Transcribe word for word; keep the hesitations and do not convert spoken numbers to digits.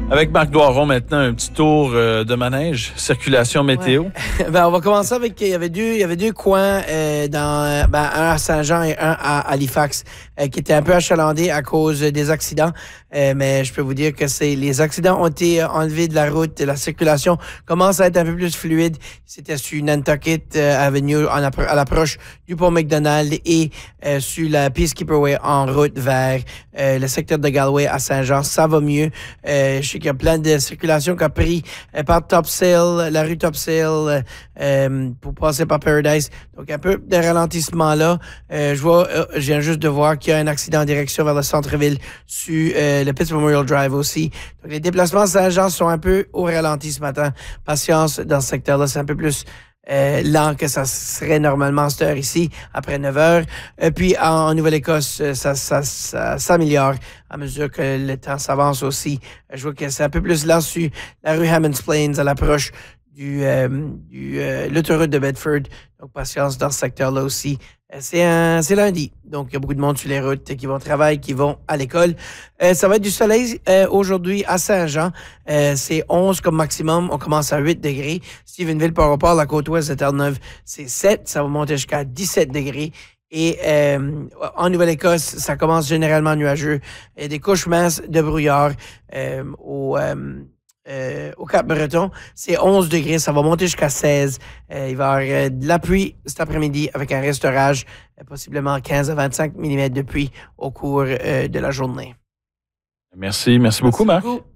Avec Marc Doiron, maintenant, un petit tour euh, de manège, circulation météo. Ouais. Ben, on va commencer avec, il y avait deux, il y avait deux coins, euh, dans, ben, un à Saint-Jean et un à Halifax, euh, qui étaient un peu achalandés à cause des accidents. Euh, mais je peux vous dire que c'est, les accidents ont été enlevés de la route, la circulation commence à être un peu plus fluide. C'était sur Nantucket euh, Avenue, en appro- à l'approche du pont McDonald et euh, sur la Peacekeeper Way en route vers euh, le secteur de Galway à Saint-Jean. Ça va mieux. Euh, je sais qu'il y a plein de circulations qui a pris euh, par Topsail, la rue Topsail, euh, euh, pour passer par Paradise. Donc, un peu de ralentissement là. Euh, je vois, euh, je viens juste de voir qu'il y a un accident en direction vers le centre-ville sur euh, le Pitts Memorial Drive aussi. Donc, les déplacements à Saint-Jean sont un peu au ralenti ce matin. Patience dans ce secteur-là, c'est un peu plus Euh, lent que ça serait normalement à cette heure ici, après neuf heures. Et puis, en, en Nouvelle-Écosse, ça, ça, ça s'améliore à mesure que le temps s'avance aussi. Je vois que c'est un peu plus lent sur la rue Hammonds Plains à l'approche du, euh, du euh, l'autoroute de Bedford. Donc, patience dans ce secteur-là aussi. C'est, un, c'est lundi, donc il y a beaucoup de monde sur les routes qui vont au travail, qui vont à l'école. Euh, ça va être du soleil euh, aujourd'hui à Saint-Jean. Euh, c'est onze comme maximum. On commence à huit degrés. Stephenville, par rapport à la côte ouest de Terre-Neuve, c'est sept. Ça va monter jusqu'à dix-sept degrés. Et euh, en Nouvelle-Écosse, ça commence généralement nuageux. Il y a des couches minces de brouillard euh, au... Euh, Euh, au Cap-Breton, c'est onze degrés, ça va monter jusqu'à seize. Euh, il va y avoir euh, de la pluie cet après-midi avec un reste d'orage, euh, possiblement quinze à vingt-cinq millimètres de pluie au cours euh, de la journée. Merci, merci beaucoup, Merci Marc. beaucoup.